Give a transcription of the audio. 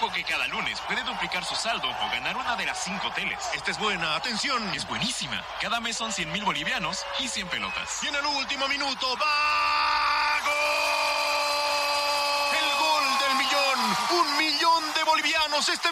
Ojo que cada lunes puede duplicar su saldo o ganar una de las 5 teles. Esta es buena, atención. Es buenísima. Cada mes son 100,000 bolivianos y 100 pelotas. Y en el último minuto, ¡va! ¡Gol! El gol del millón. 1 millón de bolivianos este